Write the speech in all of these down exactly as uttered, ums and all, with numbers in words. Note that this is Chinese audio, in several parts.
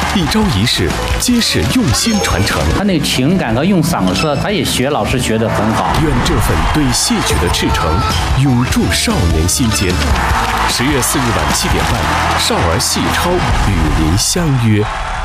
一招一式皆是用心传承。 他那情感和用嗓子，他也学老师学得很好。 愿这份对戏曲的赤诚永驻少年心间。十月四日晚七点半，少儿戏超与您相约。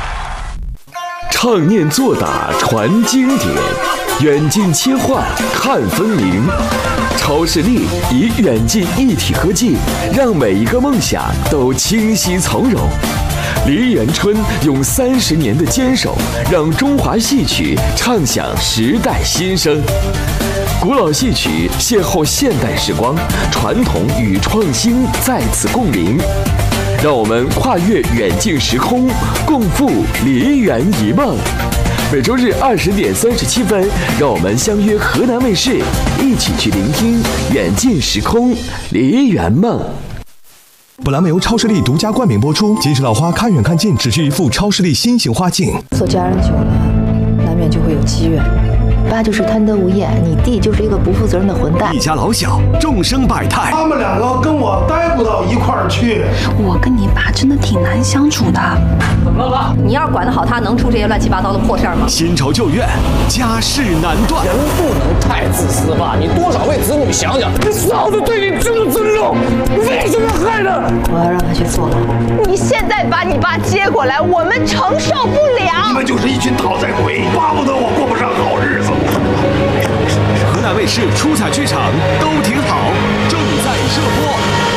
唱念做打传经典，远近切换看分明。超视力以远近一体合技，让每一个梦想都清晰从容。梨园春用三十年的坚守，让中华戏曲唱响时代新声。古老戏曲邂逅现代时光，传统与创新在此共鸣。让我们跨越远近时空，共赴梨园一梦。每周日二十点三十七分，让我们相约河南卫视，一起去聆听远近时空梨园梦。 本栏目由超视力独家冠名播出。金石老花看远看近，只需一副超视力新型花镜。 做家人久了，难免就会有积怨。爸就是贪得无厌，你弟就是一个不负责任的混蛋。 一家老小，众生百态。 他们两个跟我待不到一块儿去。 我跟你爸真的挺难相处的。 怎么了？你要是管得好他，能出这些乱七八糟的破事儿吗？ 新仇旧怨，家事难断。 人不能太自私吧？你多少为子女想想。你嫂子对你这么尊重，为什么害他？ 我要让他去坐牢。 你现在把你爸接过来，我们承受不了。 你们就是一群讨债鬼，巴不得我过不上好日子。 河南卫视出彩剧场都挺好，正在热播。